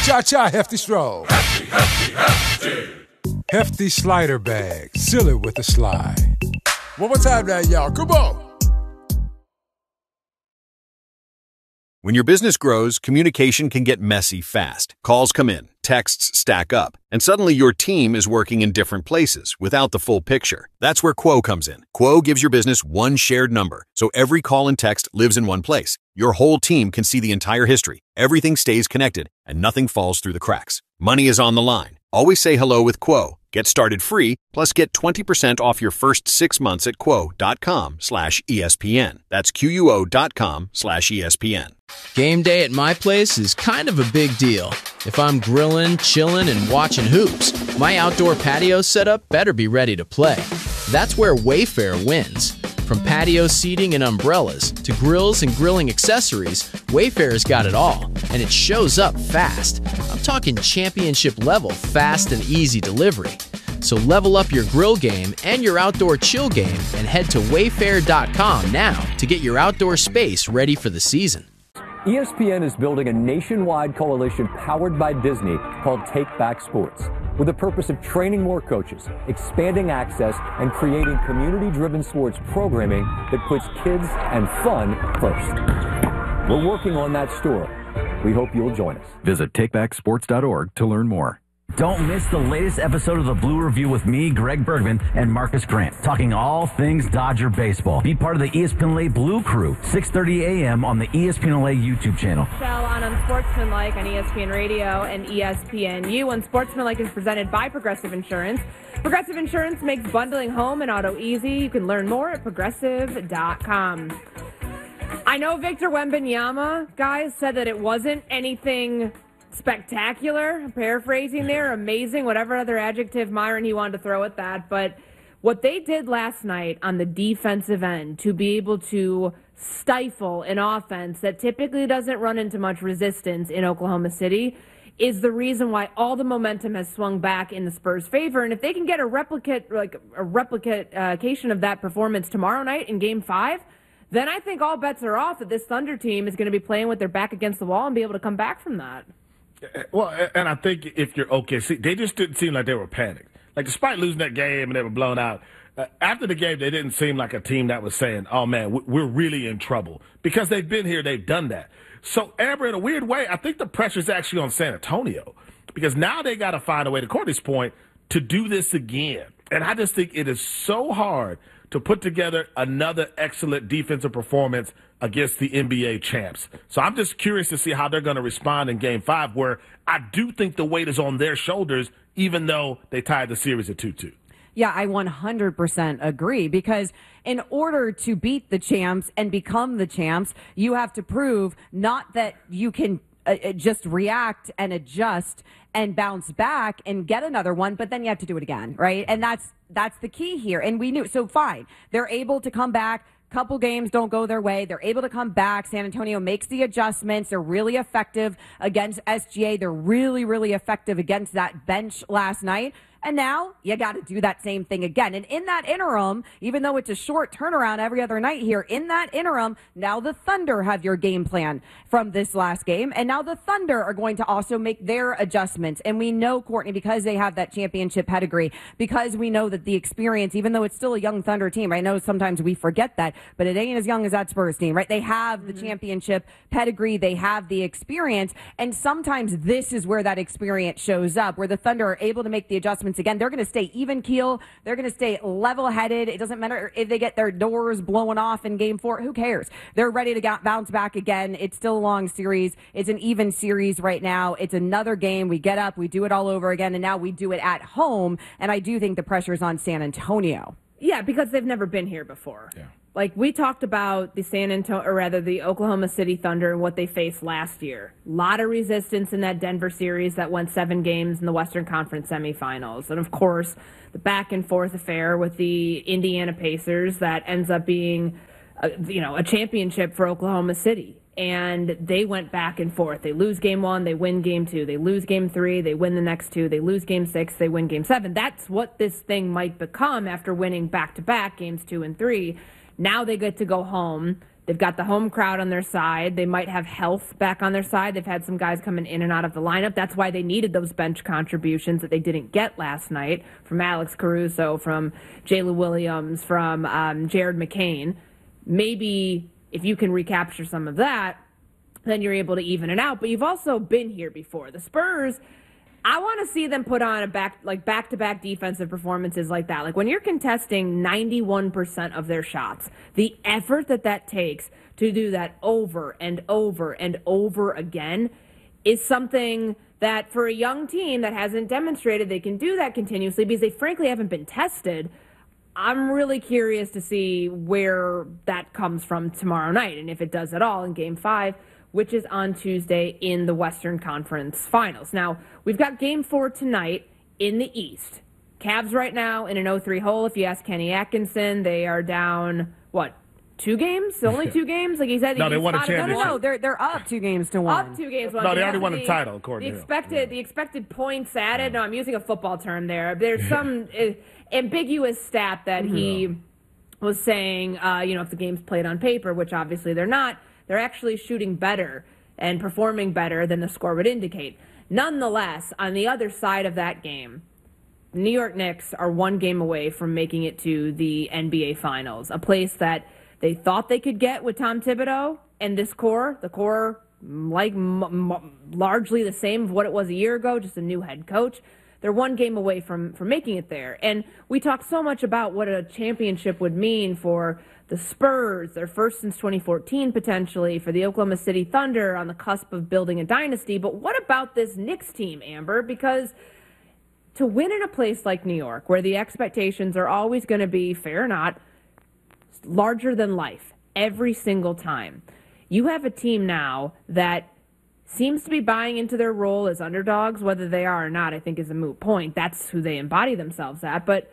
Cha-cha, Hefty Stroll. Hefty slider bag. Seal it with a slide. One more time now, y'all. Come on. When your business grows, communication can get messy fast. Calls come in, texts stack up, and suddenly your team is working in different places without the full picture. That's where Quo comes in. Quo gives your business one shared number, so every call and text lives in one place. Your whole team can see the entire history. Everything stays connected, and nothing falls through the cracks. Money is on the line. Always say hello with Quo. Get started free, plus get 20% off your first 6 months at quo.com/ESPN. That's QUO.com/ESPN. Game day at my place is kind of a big deal. If I'm grilling, chilling, and watching hoops, my outdoor patio setup better be ready to play. That's where Wayfair wins. From patio seating and umbrellas to grills and grilling accessories, Wayfair's got it all, and it shows up fast. I'm talking championship level fast and easy delivery. So level up your grill game and your outdoor chill game and head to wayfair.com now to get your outdoor space ready for the season. ESPN is building a nationwide coalition powered by Disney called Take Back Sports, with the purpose of training more coaches, expanding access, and creating community-driven sports programming that puts kids and fun first. We're working on that story. We hope you'll join us. Visit takebacksports.org to learn more. Don't miss the latest episode of the Blue Review with me, Greg Bergman, and Marcus Grant, talking all things Dodger baseball. Be part of the ESPN Blue Crew, 6:30 a.m. on the ESPN YouTube channel. On Unsportsmanlike on ESPN Radio and ESPNU. Unsportsmanlike is presented by Progressive Insurance. Progressive Insurance makes bundling home and auto easy. You can learn more at progressive.com. I know Victor Wembanyama, guys, said that it wasn't anything spectacular, paraphrasing there, amazing, whatever other adjective Myron he wanted to throw at that. But what they did last night on the defensive end to be able to stifle an offense that typically doesn't run into much resistance in Oklahoma City is the reason why all the momentum has swung back in the Spurs' favor. And if they can get a replication of that performance tomorrow night in Game 5, then I think all bets are off that this Thunder team is going to be playing with their back against the wall and be able to come back from that. Well, and I think if you're OKC, they just didn't seem like they were panicked. Like, despite losing that game and they were blown out, after the game, they didn't seem like a team that was saying, oh, man, we're really in trouble. Because they've been here, they've done that. So, Amber, in a weird way, I think the pressure's actually on San Antonio. Because now they got to find a way, to Courtney's point, to do this again. And I just think it is so hard to put together another excellent defensive performance against the NBA champs. So I'm just curious to see how they're going to respond in Game 5, where I do think the weight is on their shoulders, even though they tied the series at 2-2. Yeah, I 100% agree, because in order to beat the champs and become the champs, you have to prove not that you can just react and adjust and bounce back and get another one, but then you have to do it again, right? And that's the key here. And we knew, so fine, they're able to come back. Couple games don't go their way. They're able to come back. San Antonio makes the adjustments. They're really effective against SGA. They're really, really effective against that bench last night. And now you got to do that same thing again. And in that interim, even though it's a short turnaround every other night here, in that interim, now the Thunder have your game plan from this last game. And now the Thunder are going to also make their adjustments. And we know, Courtney, because they have that championship pedigree, because we know that the experience, even though it's still a young Thunder team, I know sometimes we forget that, but it ain't as young as that Spurs team, right? They have the championship pedigree. They have the experience. And sometimes this is where that experience shows up, where the Thunder are able to make the adjustments again. They're going to stay even keel. They're going to stay level-headed. It doesn't matter if they get their doors blown off in Game 4. Who cares? They're ready to bounce back again. It's still a long series. It's an even series right now. It's another game. We get up. We do it all over again, and now we do it at home. And I do think the pressure's on San Antonio. Yeah, because they've never been here before. Yeah. Like, we talked about the Oklahoma City Thunder and what they faced last year. A lot of resistance in that Denver series that went 7 games in the Western Conference semifinals. And, of course, the back-and-forth affair with the Indiana Pacers that ends up being, a championship for Oklahoma City. And they went back and forth. They lose Game 1, they win Game 2. They lose Game 3, they win the next 2. They lose Game 6, they win Game 7. That's what this thing might become after winning back-to-back Games 2 and 3. Now they get to go home, They've got the home crowd on their side. They might have health back on their side. They've had some guys coming in and out of the lineup. That's why they needed those bench contributions that they didn't get last night from Alex Caruso, from Jalen Williams, from Jared McCain. Maybe if you can recapture some of that, then you're able to even it out. But you've also been here before. The Spurs, I want to see them put on a back-to-back defensive performances like that. Like when you're contesting 91% of their shots, the effort that takes to do that over and over and over again is something that for a young team that hasn't demonstrated they can do that continuously because they frankly haven't been tested. I'm really curious to see where that comes from tomorrow night and if it does at all in Game 5, which is on Tuesday in the Western Conference Finals. Now, we've got Game 4 tonight in the East. Cavs right now in an 0-3 hole. If you ask Kenny Atkinson, they are down, 2 games? Only 2 games? Like he said, no, they won a championship. No, they're up 2-1. Up 2 games. No, they already won the title, according to him. The expected points added. No, I'm using a football term there. There's some ambiguous stat that he was saying, if the game's played on paper, which obviously they're not, they're actually shooting better and performing better than the score would indicate. Nonetheless, on the other side of that game, the New York Knicks are 1 game away from making it to the NBA Finals, a place that they thought they could get with Tom Thibodeau and this core, largely the same of what it was a year ago, just a new head coach. They're 1 game away from making it there. And we talk so much about what a championship would mean for the Spurs, their first since 2014 potentially, for the Oklahoma City Thunder on the cusp of building a dynasty. But what about this Knicks team, Amber? Because to win in a place like New York, where the expectations are always going to be, fair or not, larger than life every single time, you have a team now that seems to be buying into their role as underdogs. Whether they are or not, I think is a moot point. That's who they embody themselves at. But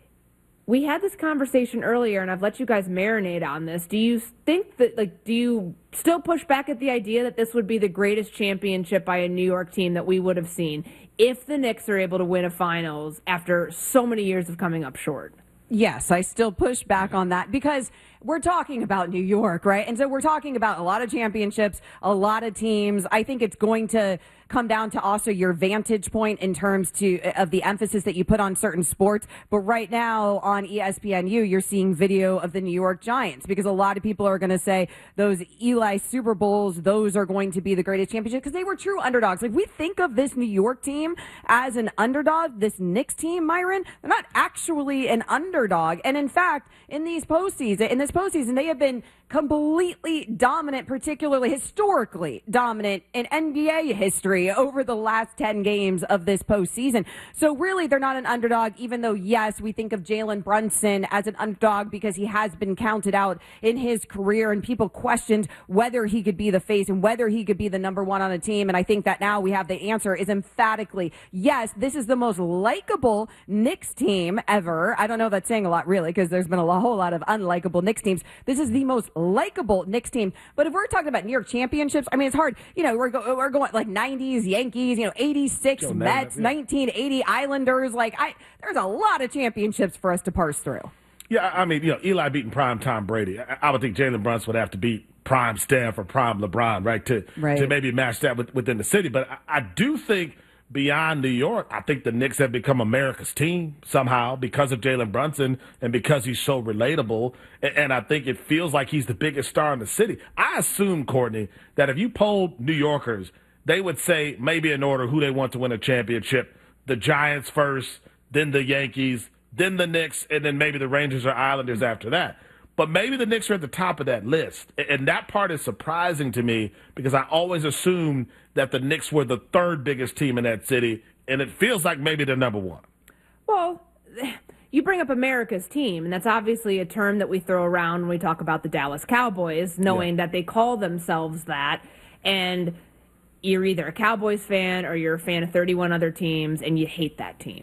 we had this conversation earlier, and I've let you guys marinate on this. Do you think that, do you still push back at the idea that this would be the greatest championship by a New York team that we would have seen if the Knicks are able to win a finals after so many years of coming up short? Yes, I still push back on that because we're talking about New York, right? And so we're talking about a lot of championships, a lot of teams. I think it's going to come down to also your vantage point in terms of the emphasis that you put on certain sports. But right now on ESPNU, you're seeing video of the New York Giants because a lot of people are going to say those Eli Super Bowls, those are going to be the greatest championship because they were true underdogs. Like we think of this New York team as an underdog, this Knicks team, Myron, they're not actually an underdog. And in fact, in this postseason, they have been completely dominant, particularly historically dominant in NBA history over the last 10 games of this postseason. So really, they're not an underdog, even though, yes, we think of Jalen Brunson as an underdog because he has been counted out in his career and people questioned whether he could be the face and whether he could be the number 1 on a team. And I think that now we have the answer is emphatically, yes, this is the most likable Knicks team ever. I don't know if that's saying a lot, really, because there's been a whole lot of unlikable Knicks teams. This is the most likable Knicks team. But if we're talking about New York championships, I mean, it's hard. We're going like 90s Yankees, 86 Mets, 1980 Islanders. There's a lot of championships for us to parse through. Yeah, I mean, Eli beating prime Tom Brady. I would think Jalen Brunson would have to beat prime Steph or prime LeBron, right, to maybe match that within the city. But I do think beyond New York, I think the Knicks have become America's team somehow because of Jalen Brunson and because he's so relatable. And I think it feels like he's the biggest star in the city. I assume, Courtney, that if you polled New Yorkers, they would say maybe in order who they want to win a championship, the Giants first, then the Yankees, then the Knicks, and then maybe the Rangers or Islanders after that. But maybe the Knicks are at the top of that list. And that part is surprising to me because I always assumed that the Knicks were the 3rd biggest team in that city, and it feels like maybe they're number 1. Well, you bring up America's team, and that's obviously a term that we throw around when we talk about the Dallas Cowboys, knowing that they call themselves that. And you're either a Cowboys fan or you're a fan of 31 other teams, and you hate that team.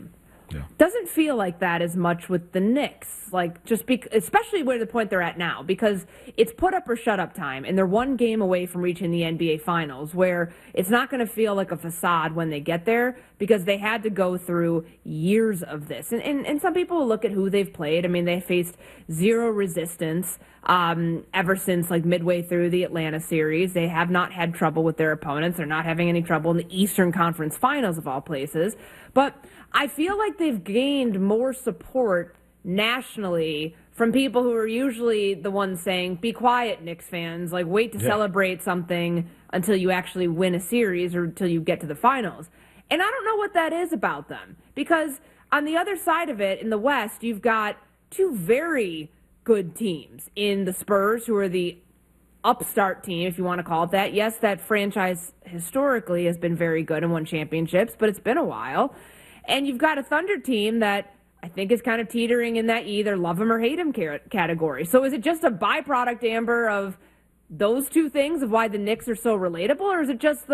Doesn't feel like that as much with the Knicks, especially where the point they're at now, because it's put up or shut up time, and they're one game away from reaching the NBA Finals, where it's not going to feel like a facade when they get there, because they had to go through years of this. And some people will look at who they've played. I mean, they faced zero resistance ever since midway through the Atlanta series. They have not had trouble with their opponents. They're not having any trouble in the Eastern Conference Finals of all places. But I feel like they've gained more support nationally from people who are usually the ones saying, be quiet, Knicks fans, wait to celebrate something until you actually win a series or until you get to the finals. And I don't know what that is about them, because on the other side of it, in the West, you've got two very good teams in the Spurs, who are the upstart team, if you want to call it that. Yes, that franchise historically has been very good and won championships, but it's been a while. And you've got a Thunder team that I think is kind of teetering in that you either love them or hate them category. So is it just a byproduct, Amber, of those two things, of why the Knicks are so relatable, or is it just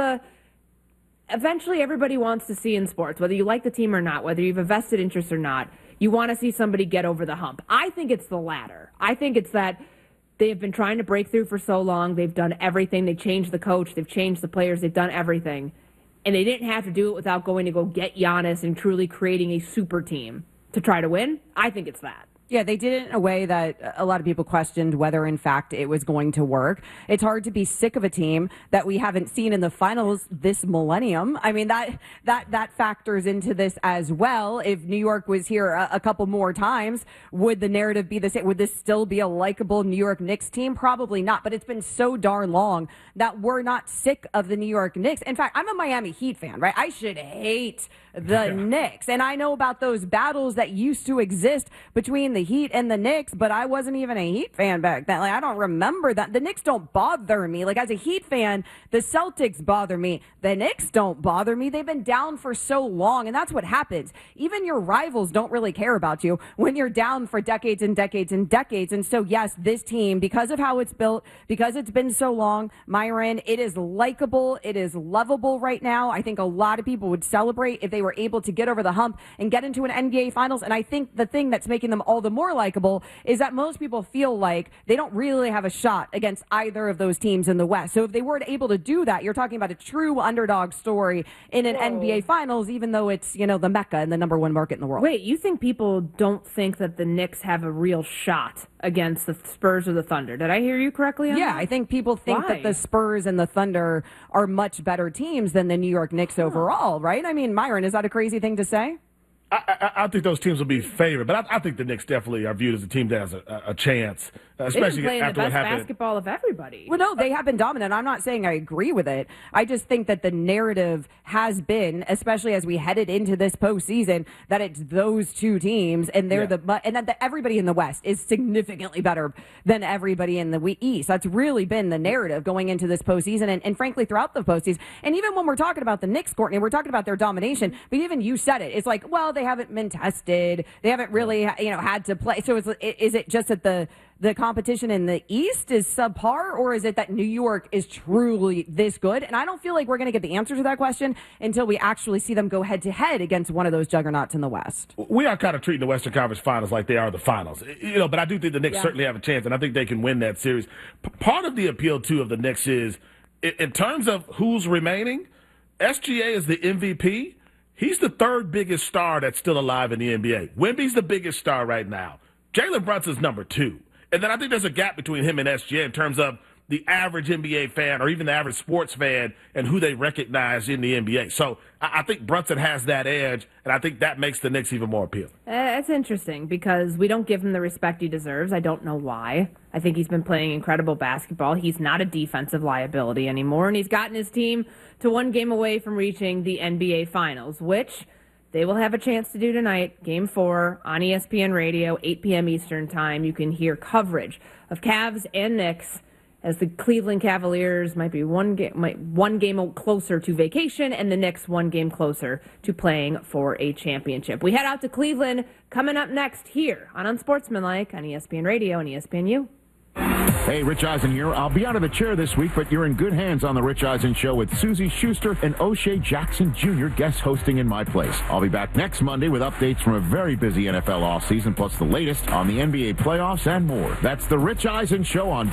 eventually everybody wants to see in sports, whether you like the team or not, whether you've a vested interest or not, you want to see somebody get over the hump? I think it's the latter. I think it's that they have been trying to break through for so long. They've done everything. They changed the coach. They've changed the players. They've done everything. And they didn't have to do it without going to go get Giannis and truly creating a super team to try to win. I think it's that. Yeah, they did it in a way that a lot of people questioned whether, in fact, it was going to work. It's hard to be sick of a team that we haven't seen in the finals this millennium. I mean, that factors into this as well. If New York was here a couple more times, would the narrative be the same? Would this still be a likable New York Knicks team? Probably not. But it's been so darn long that we're not sick of the New York Knicks. In fact, I'm a Miami Heat fan, right? I should hate the Knicks. And I know about those battles that used to exist between the Heat and the Knicks, but I wasn't even a Heat fan back then. I don't remember that. The Knicks don't bother me. As a Heat fan, the Celtics bother me. The Knicks don't bother me. They've been down for so long, and that's what happens. Even your rivals don't really care about you when you're down for decades and decades and decades. And so, yes, this team, because of how it's built, because it's been so long, Myron, it is likable. It is lovable right now. I think a lot of people would celebrate if they were able to get over the hump and get into an NBA Finals. And I think the thing that's making them all the more likable is that most people feel like they don't really have a shot against either of those teams in the West. So if they were able to do that, you're talking about a true underdog story in an NBA Finals, even though it's, the Mecca and the number one market in the world. Wait, you think people don't think that the Knicks have a real shot against the Spurs or the Thunder? Did I hear you correctly on that? I think people think that the Spurs and the Thunder are much better teams than the New York Knicks overall, right? I mean, Myron, is that a crazy thing to say? I think those teams will be favored, but I think the Knicks definitely are viewed as a team that has a chance, especially playing after the best what happened. Basketball of everybody. Well, no, they have been dominant. I'm not saying I agree with it. I just think that the narrative has been, especially as we headed into this postseason, that it's those two teams, and they're and that everybody in the West is significantly better than everybody in the East. That's really been the narrative going into this postseason, and frankly throughout the postseason. And even when we're talking about the Knicks, Courtney, we're talking about their domination, but even you said it. It's like, well, they haven't been tested. They haven't really, had to play. So is it just that the competition in the East is subpar, or is it that New York is truly this good? And I don't feel like we're going to get the answer to that question until we actually see them go head to head against one of those juggernauts in the West. We are kind of treating the Western Conference Finals like they are the finals, but I do think the Knicks certainly have a chance, and I think they can win that series. Part of the appeal, too, of the Knicks is, in terms of who's remaining, SGA is the MVP. He's the third biggest star that's still alive in the NBA. Wemby's the biggest star right now. Jalen Brunson's number 2. And then I think there's a gap between him and SGA in terms of the average NBA fan or even the average sports fan and who they recognize in the NBA. So I think Brunson has that edge, and I think that makes the Knicks even more appealing. That's interesting because we don't give him the respect he deserves. I don't know why. I think he's been playing incredible basketball. He's not a defensive liability anymore, and he's gotten his team to one game away from reaching the NBA Finals, which they will have a chance to do tonight, Game 4 on ESPN Radio, 8 p.m. Eastern Time. You can hear coverage of Cavs and Knicks as the Cleveland Cavaliers might be one game closer to vacation, and the Knicks one game closer to playing for a championship. We head out to Cleveland coming up next here on Unsportsmanlike on ESPN Radio and ESPNU. Hey, Rich Eisen here. I'll be out of the chair this week, but you're in good hands on the Rich Eisen Show with Susie Schuster and O'Shea Jackson Jr. guest hosting in my place. I'll be back next Monday with updates from a very busy NFL offseason, plus the latest on the NBA playoffs and more. That's the Rich Eisen Show on